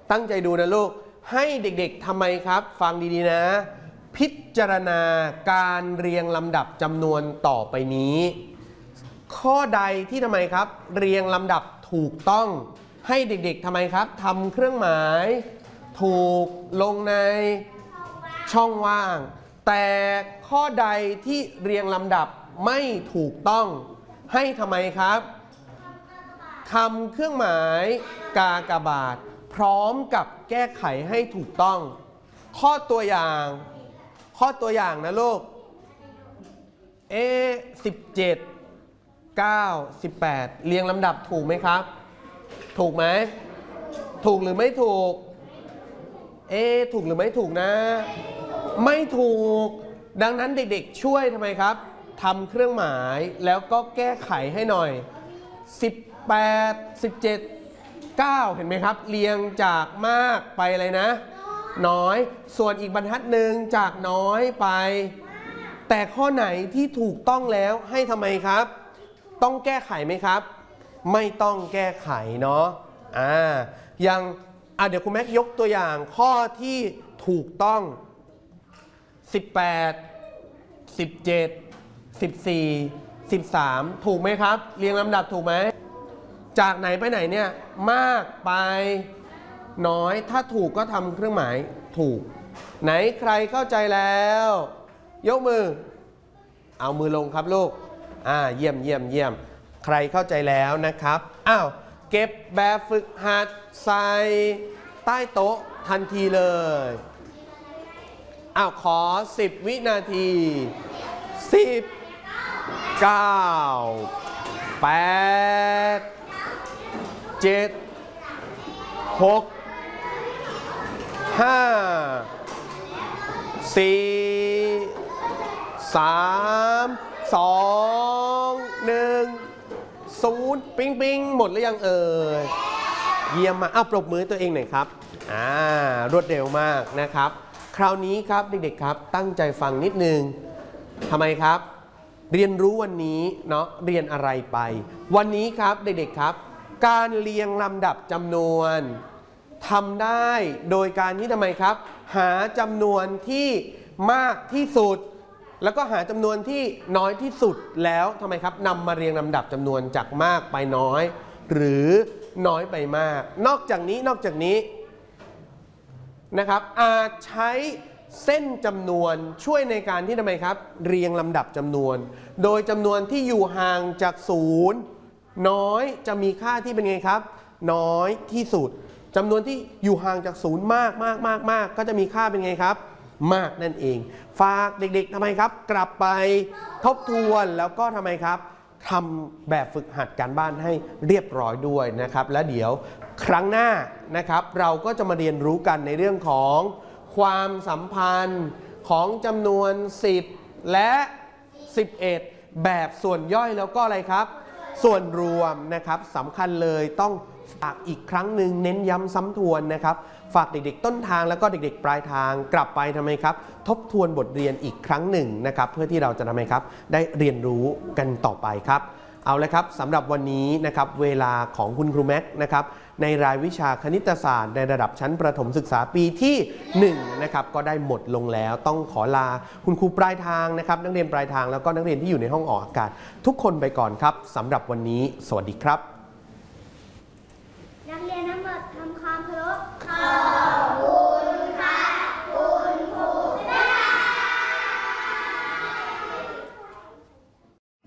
ตั้งใจดูนะลูกให้เด็กๆทำไมครับฟังดีๆนะพิจารณาการเรียงลำดับจำนวนต่อไปนี้ข้อใดที่ทำไมครับเรียงลำดับถูกต้องให้เด็กๆทำไมครับทำเครื่องหมายถูกลงในช่องว่างแต่ข้อใดที่เรียงลำดับไม่ถูกต้องให้ทำไมครับทำเครื่องหมายกากบาทพร้อมกับแก้ไขให้ถูกต้องข้อตัวอย่างนะลูก17 9 18เรียงลำดับถูกไหมครับถูกไหมถูกหรือไม่ถูกถูกหรือไม่ถูกนะไม่ถูกดังนั้นเด็กๆช่วยทำไมครับทำเครื่องหมายแล้วก็แก้ไขให้หน่อย18 17 9เห็นไหมครับเรียงจากมากไปอะไรนะน้อยส่วนอีกบรรทัดหนึ่งจากน้อยไปแต่ข้อไหนที่ถูกต้องแล้วให้ทำไมครับต้องแก้ไขไหมครับไม่ต้องแก้ไขเนาะอย่างเดี๋ยวคุณแม็กยกตัวอย่างข้อที่ถูกต้อง18 17 14 13ถูกไหมครับเรียงลำดับถูกไหมจากไหนไปไหนเนี่ยมากไปน้อยถ้าถูกก็ทำเครื่องหมายถูกไหนใครเข้าใจแล้วยกมือเอามือลงครับลูกเยี่ยมใครเข้าใจแล้วนะครับเก็บแบบฝึกหัดใส่ใต้โต๊ะทันทีเลยขอ10 วินาที10 9 8 7 6 5 4 3 2 1 0ปิ๊งหมดหรือยังเอ่ยเยี่ยมมากปรบมือตัวเองหน่อยครับรวดเร็วมากนะครับคราวนี้ครับเด็กๆครับตั้งใจฟังนิดนึงทำไมครับเรียนรู้วันนี้เนาะเรียนอะไรไปวันนี้ครับเด็กๆครับการเรียงลำดับจำนวนทำได้โดยการที่ทำไมครับหาจำนวนที่มากที่สุดแล้วก็หาจำนวนที่น้อยที่สุดแล้วทำไมครับนำมาเรียงลำดับจำนวนจากมากไปน้อยหรือน้อยไปมากนอกจากนี้นะครับอาจใช้เส้นจำนวนช่วยในการที่ทำไมครับเรียงลำดับจำนวนโดยจำนวนที่อยู่ห่างจากศูนย์น้อยจะมีค่าที่เป็นไงครับน้อยที่สุดจำนวนที่อยู่ห่างจากศูนย์มากก็จะมีค่าเป็นไงครับมากนั่นเองฝากเด็กๆทำไมครับกลับไปทบทวนแล้วก็ทำไมครับทำแบบฝึกหัดการบ้านให้เรียบร้อยด้วยนะครับและเดี๋ยวครั้งหน้านะครับเราก็จะมาเรียนรู้กันในเรื่องของความสัมพันธ์ของจำนวน10และ11แบบส่วนย่อยแล้วก็อะไรครับส่วนรวมนะครับสำคัญเลยต้องฝากอีกครั้งหนึ่งเน้นย้ำซ้ำทวนนะครับฝากเด็กๆต้นทางแล้วก็เด็กๆปลายทางกลับไปทำไมครับทบทวนบทเรียนอีกครั้งหนึ่งนะครับเพื่อที่เราจะทำไมครับได้เรียนรู้กันต่อไปครับเอาละครับสำหรับวันนี้นะครับเวลาของคุณครูแม็กนะครับในรายวิชาคณิตศาสตร์ในระดับชั้นประถมศึกษาปีที่1นะครับก็ได้หมดลงแล้วต้องขอลาคุณครูปลายทางนะครับนักเรียนปลายทางแล้วก็นักเรียนที่อยู่ในห้องออกอากาศทุกคนไปก่อนครับสำหรับวันนี้สวัสดีครับ